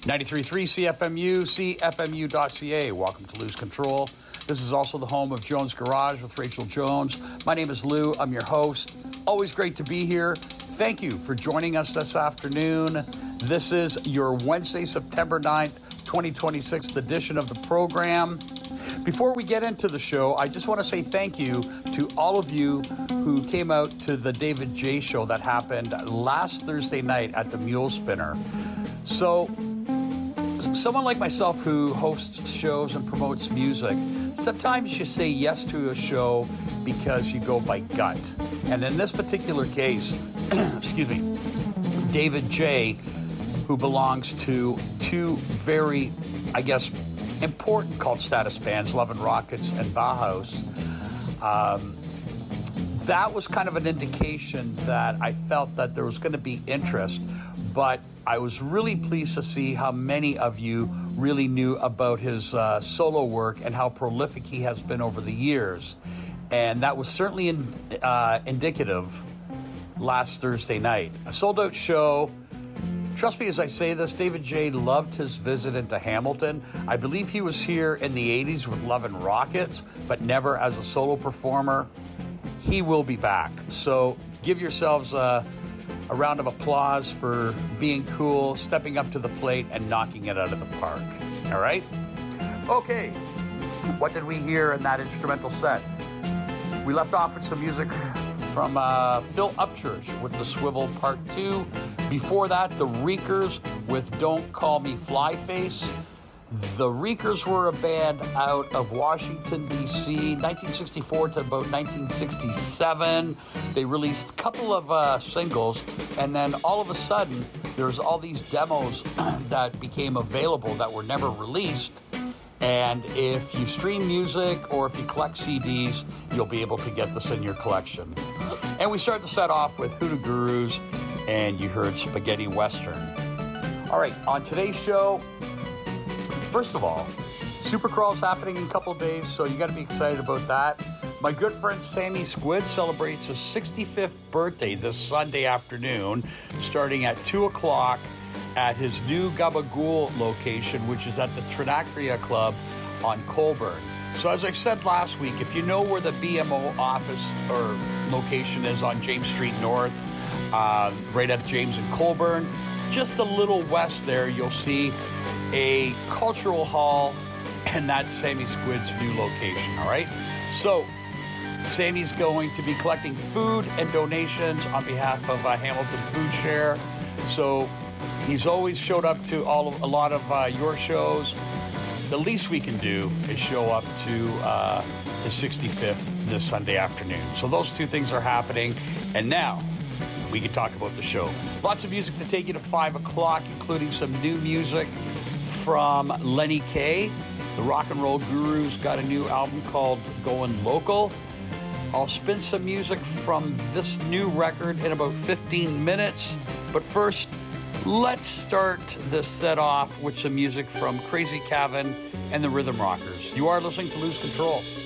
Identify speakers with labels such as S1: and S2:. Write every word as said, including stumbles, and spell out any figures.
S1: ninety-three point three C F M U, C F M U dot C A. Welcome to Lose Control. This is also the home of Jones Garage with Rachel Jones. My name is Lou. I'm your host. Always great to be here. Thank you for joining us this afternoon. This is your Wednesday, September ninth, twenty twenty-six edition of the program. Before we get into the show, I just want to say thank you to all of you who came out to the David J. Show that happened last Thursday night at the Mule Spinner. So, someone like myself who hosts shows and promotes music, sometimes you say yes to a show because you go by gut. And in this particular case, excuse me, David J., who belongs to two very, I guess, important cult status bands, Love and Rockets and Bauhaus, um, that was kind of an indication that I felt that there was going to be interest, but I was really pleased to see how many of you really knew about his uh, solo work and how prolific he has been over the years. And that was certainly in, uh, indicative last Thursday night. A sold-out show. Trust me as I say this, David J. loved his visit into Hamilton. I believe he was here in the eighties with Love and Rockets, but never as a solo performer. He will be back. So give yourselves a, a round of applause for being cool, stepping up to the plate, and knocking it out of the park. All right? Okay. What did we hear in that instrumental set? We left off with some music from uh, Phil Upchurch with The Swivel Part two. Before that, the Reekers with Don't Call Me Flyface. The Reekers were a band out of Washington, D C, nineteen sixty-four to about nineteen sixty-seven. They released a couple of uh, singles, and then all of a sudden, there's all these demos that became available that were never released. And if you stream music or if you collect C Ds, you'll be able to get this in your collection. And we start the set off with Hoodoo Gurus, and you heard Spaghetti Western. All right, on today's show, first of all, Supercrawl's happening in a couple of days, so you got to be excited about that. My good friend Sammy Squid celebrates his sixty-fifth birthday this Sunday afternoon, starting at two o'clock at his new Gabagool location, which is at the Trinacria Club on Colburn. So as I said last week, if you know where the B M O office or location is on James Street North, uh, right at James and Colburn, just a little west there, you'll see a cultural hall, and that's Sammy Squid's new location, all right? So Sammy's going to be collecting food and donations on behalf of uh, Hamilton Food Share. So he's always showed up to all of, a lot of uh, your shows. The least we can do is show up to uh, his sixty-fifth this Sunday afternoon. So those two things are happening. And now we can talk about the show. Lots of music to take you to five o'clock, including some new music from Lenny Kaye. The Rock and Roll Gurus got a new album called Going Local. I'll spin some music from this new record in about fifteen minutes. But first, let's start this set off with some music from Crazy Cavan and the Rhythm Rockers. You are listening to Lose Control.